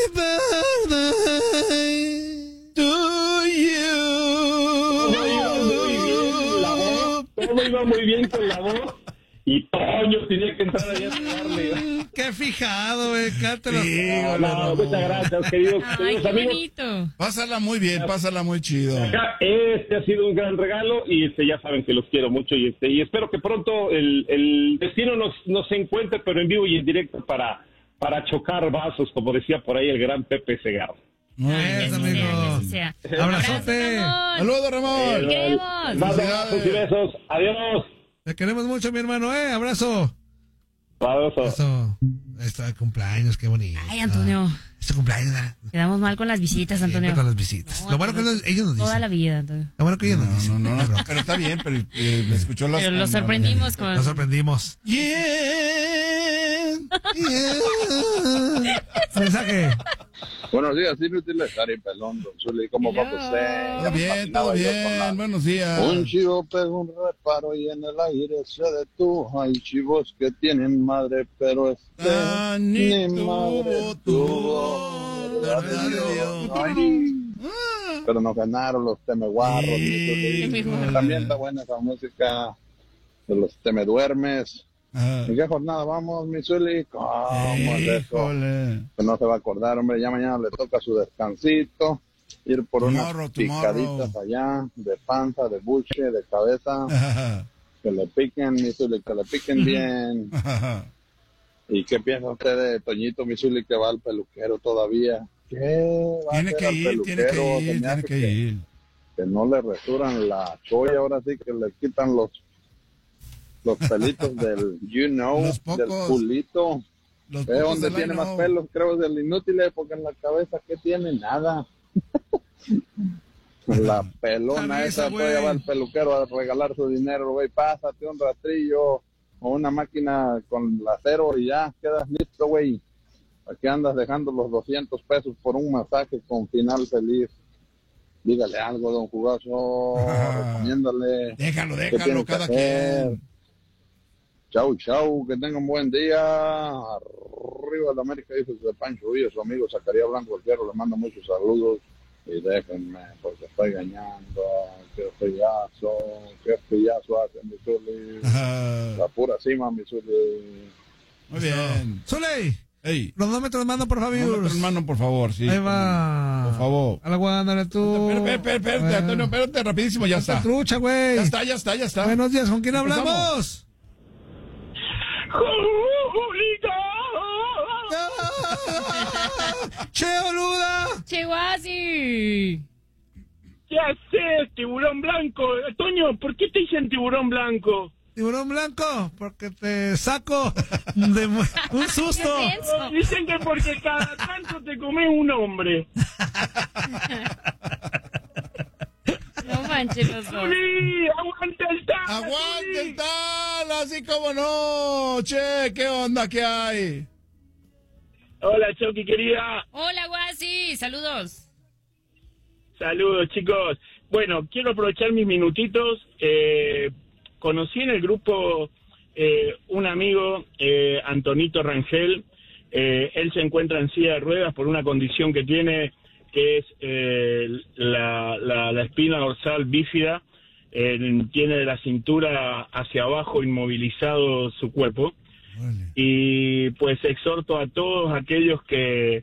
birthday to you. Todo iba muy bien con la voz. Y Toño tenía que entrar ahí a pegarle. Qué fijado, cántalo. Muchas gracias, queridos qué amigos. bonito. Pásala muy bien, pásala muy chido. Acá, ha sido un gran regalo y ya saben que los quiero mucho y espero que pronto el destino nos encuentre, pero en vivo y en directo para chocar vasos, como decía por ahí el gran Pepe Segarra. Muy bien, amigo. Abrazote. Saludos, Ramón. Te queremos. Más abrazos y besos. Adiós. Te queremos mucho, mi hermano, abrazo. Abrazo. Eso. Esto de cumpleaños, qué bonito. Ay, Antonio. Este cumpleaños. Quedamos mal con las visitas, Antonio. Siempre con las visitas. No, lo bueno que ellos nos dicen. Toda la vida, Antonio. Lo bueno que ellos nos dicen. No, pero está bien, pero me escuchó las... Pero lo sorprendimos con... Lo sorprendimos. Mensaje. Buenos días, inútiles, Ari Pelón, Don Zuli, ¿cómo va usted? Todo bien, buenos días. Un chivo pegó un reparo y en el aire se detuvo. Hay chivos que tienen madre, pero ni madre tuvo. Pero nos ganaron los temeguarros. También está buena esa música de los temeduermes. ¿En qué jornada vamos, mi Zuli? ¿Cómo es eso? Que no se va a acordar, hombre. Ya mañana le toca su descansito. Ir por unas picaditas allá, de panza, de buche, de cabeza. Que le piquen, mi Zuli, que le piquen bien. ¿Y qué piensa usted de Toñito, mi Zuli, que va al peluquero todavía? ¿Qué? Tiene que ir. Que no le resuran la cholla, ahora sí que le quitan los pelitos del, del culito. Donde tiene más pelos, creo, es el inútil, porque en la cabeza, ¿qué tiene? Nada. La pelona esa, todavía va al peluquero a regalar su dinero, güey, pásate un rastrillo o una máquina con acero y ya, quedas listo, güey. Aquí andas dejando los 200 pesos por un masaje con final feliz. Dígale algo, don Jugoso, recomiéndale. Déjalo, cada quien. Chau, que tengan un buen día. Arriba de América, dice de Pancho Villa, su amigo Zacarías Blanco del Fierro, le manda muchos saludos. Y déjenme, porque estoy engañando. Qué pillazo hace mi Zuli. La pura cima, mi Zuli. Muy bien. Zuli. Ey. Cronómetro de mano, por favor. Hermano, por favor, sí. Ahí va. Por favor. A la guándale tú. Espérate, Antonio, espérate, rapidísimo, ya está. Trucha, güey. Ya está. Buenos días, ¿con quién hablamos? ¡Che, boluda! ¡Che, guasi! ¿Qué haces, tiburón blanco? Toño, ¿por qué te dicen tiburón blanco? ¿Tiburón blanco? Porque te saco de un susto. Dicen que porque cada tanto te comes un hombre. No manches los dos. ¡Zuli! ¡Aguanta el tal! ¡Aguanta el tal! Así como no. Che, ¿qué onda? ¿Qué hay? Hola, Choki, querida. Hola, guasi. Saludos. Saludos, chicos. Bueno, quiero aprovechar mis minutitos. Conocí en el grupo un amigo, Antonito Rangel. Él se encuentra en silla de ruedas por una condición que tiene, que es la espina dorsal bífida. Tiene de la cintura hacia abajo inmovilizado su cuerpo. Vale. Y pues exhorto a todos aquellos que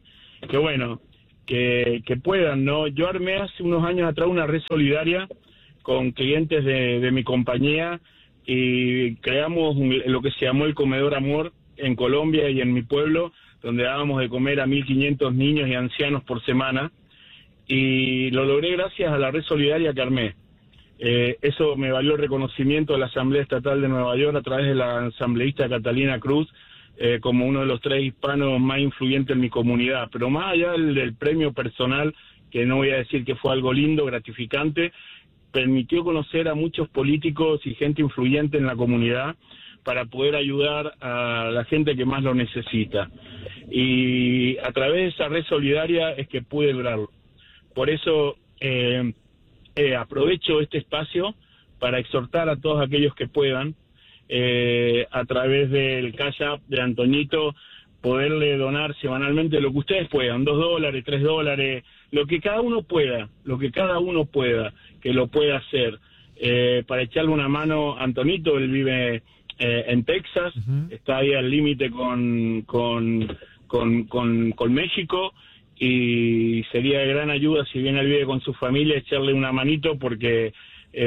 puedan, ¿no? Yo armé hace unos años atrás una red solidaria con clientes de mi compañía y creamos lo que se llamó el Comedor Amor en Colombia y en mi pueblo, donde dábamos de comer a 1.500 niños y ancianos por semana, y lo logré gracias a la red solidaria que armé. Eso me valió el reconocimiento de la Asamblea Estatal de Nueva York a través de la asambleísta Catalina Cruz, como uno de los 3 hispanos más influyentes en mi comunidad. Pero más allá del premio personal, que no voy a decir que fue algo lindo, gratificante, permitió conocer a muchos políticos y gente influyente en la comunidad para poder ayudar a la gente que más lo necesita. Y a través de esa red solidaria es que pude lograrlo. Por eso aprovecho este espacio para exhortar a todos aquellos que puedan, a través del Cash App de Antoñito, poderle donar semanalmente lo que ustedes puedan, $2, $3, lo que cada uno pueda, que lo pueda hacer, para echarle una mano a Antonito. Él vive en Texas, está ahí al límite con México, y sería de gran ayuda, si bien él vive con su familia, echarle una manito, porque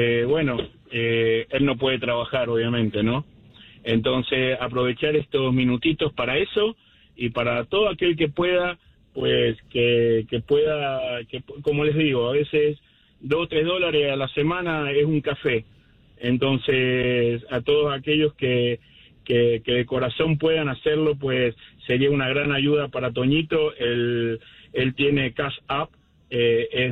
él no puede trabajar, obviamente, ¿no? Entonces, aprovechar estos minutitos para eso, y para todo aquel que pueda, pues que pueda, como les digo, a veces $2 o $3 a la semana es un café. Entonces, a todos aquellos que de corazón puedan hacerlo, pues sería una gran ayuda para Toñito. Él tiene Cash App, es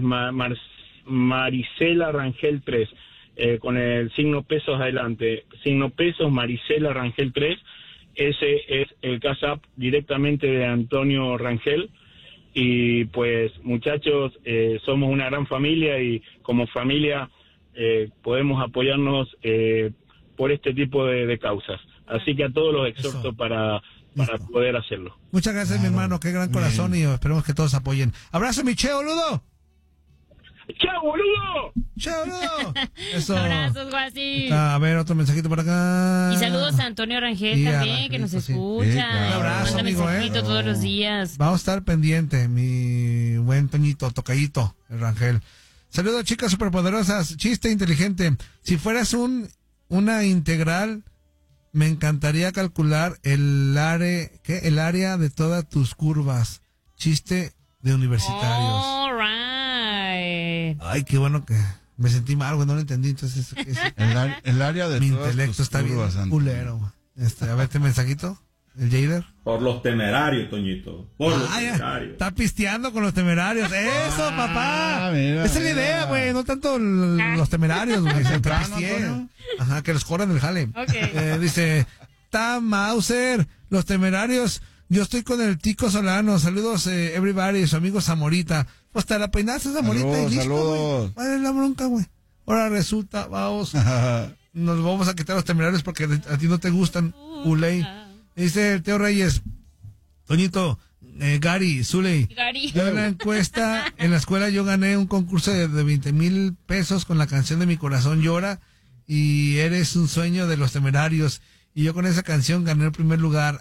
Marisela Rangel 3, con el signo pesos adelante, signo pesos Marisela Rangel 3. Ese es el Cash App directamente de Antonio Rangel. Y pues, muchachos, somos una gran familia, y como familia podemos apoyarnos por este tipo de causas. Así que a todos los exhorto para poder hacerlo. Muchas gracias, mi hermano, qué gran corazón, y esperemos que todos apoyen. Abrazo, mi Che, boludo. ¡Chao, boludo! ¡Chao, boludo! Eso. Abrazos, Guasi. A ver, otro mensajito por acá. Y saludos a Antonio Rangel también, que nos escucha. Sí, claro. Un abrazo, manda amigo, mensajito todos los días. Vamos a estar pendiente, mi buen Toñito, tocayito, el Rangel. Saludos, chicas superpoderosas. Chiste inteligente. Si fueras una integral, me encantaría calcular el área de todas tus curvas. Chiste de universitarios. All right. Ay, qué bueno que me sentí mal, güey, no lo entendí. Entonces, el área de mi todas intelecto tus está bien curvas, culero. A ver, este mensajito, el Jader. Por los temerarios, Toñito. Por los temerarios. Está pisteando con los temerarios. Eso, papá. Mira, esa es la idea, güey. No tanto los temerarios, güey. Se pistean. Ajá, que los corran del jale. Okay. Dice, Mauser, los temerarios. Yo estoy con el Tico Solano. Saludos, everybody, su amigo Zamorita. Pues te la peinaste, Zamorita. Saludos, y listo, saludos. Vale la bronca, güey. Ahora resulta, vamos. Nos vamos a quitar los temerarios porque a ti no te gustan, Uley. Dice el Teo Reyes, Toñito, Gary, Zuley. Yo en la encuesta, en la escuela yo gané un concurso de 20,000 pesos con la canción de Mi Corazón Llora, y Eres un sueño de los temerarios. Y yo con esa canción gané el primer lugar.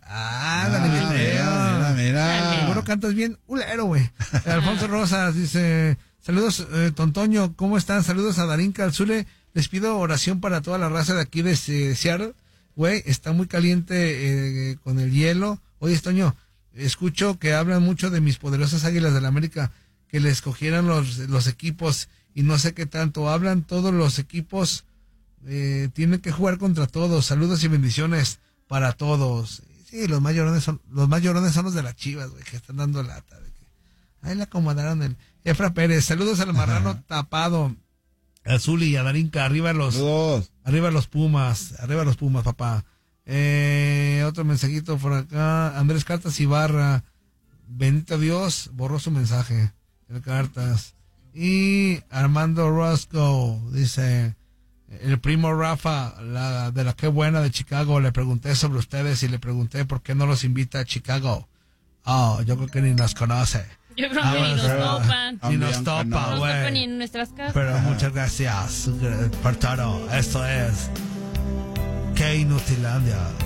Mira. Seguro cantas bien, ulero, güey. Alfonso Rosas dice, saludos, Tontoño, ¿cómo están? Saludos a Darinka, al Zule. Les pido oración para toda la raza de aquí de Seattle. Güey, está muy caliente con el hielo. Oye, Toño, escucho que hablan mucho de mis poderosas Águilas del la América, que le escogieran los equipos, y no sé qué tanto. Hablan todos los equipos. Tienen que jugar contra todos. Saludos y bendiciones para todos. Sí, los más llorones son los de las Chivas, güey, que están dando lata de que ahí le acomodaron el Efra Pérez. Saludos al marrano tapado, a Zuli y a Darinka. Arriba los Pumas, papá. Otro mensajito por acá. Andrés Cartas Ibarra, bendito Dios, borró su mensaje, el Cartas. Y Armando Roscoe dice, el primo Rafa, de la Qué Buena de Chicago, le pregunté sobre ustedes y le pregunté por qué no los invita a Chicago. Yo creo que ni nos conoce. Yo creo que ni nos topan. Ni nos topa, güey. No nos topan ni en nuestras casas. Pero muchas gracias por todo. Esto es Que Inutilandia.